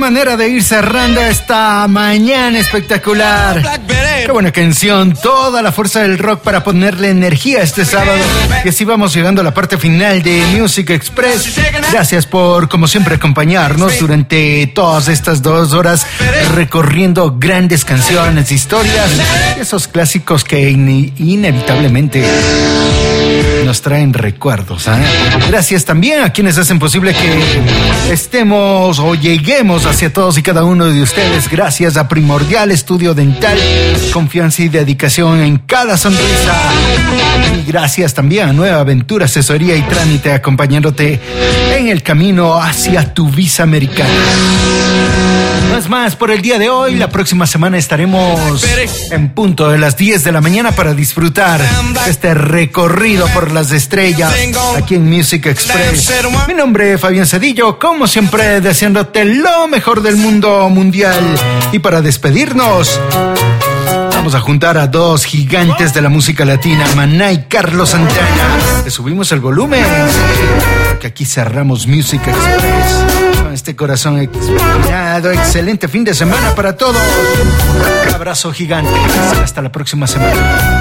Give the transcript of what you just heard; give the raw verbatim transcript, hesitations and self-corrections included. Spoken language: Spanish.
manera de ir cerrando esta mañana espectacular. Qué buena canción, toda la fuerza del rock para ponerle energía este sábado. Y así vamos llegando a la parte final de Music Express. Gracias por, como siempre, acompañarnos durante todas estas dos horas recorriendo grandes canciones, historias, esos clásicos que in- inevitablemente nos traen recuerdos, ¿eh? Gracias también a quienes hacen posible que estemos o lleguemos hacia todos y cada uno de ustedes. Gracias a Primordial Estudio Dental, confianza y dedicación en cada sonrisa. Y gracias también a Nueva Aventura Asesoría y Trámite, acompañándote en el camino hacia tu visa americana. No es más por el día de hoy. La próxima semana estaremos en punto de las diez de la mañana para disfrutar este recorrido por las estrellas aquí en Music Express. Mi nombre es Fabián Cedillo, como siempre deseándote lo mejor del mundo mundial. Y para despedirnos, vamos a juntar a dos gigantes de la música latina, Maná y Carlos Santana. Le subimos el volumen, porque aquí cerramos Music Express con este corazón explotado. Excelente fin de semana para todos. Un abrazo gigante. Hasta la próxima semana.